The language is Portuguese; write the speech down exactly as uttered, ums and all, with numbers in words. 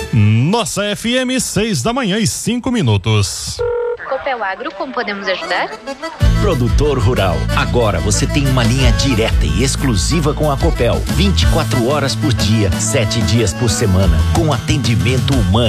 Nossa F M, seis da manhã e cinco minutos. Copel Agro, como podemos ajudar? Produtor rural, agora você tem uma linha direta e exclusiva com a Copel, vinte e quatro horas por dia, sete dias por semana, com atendimento humano.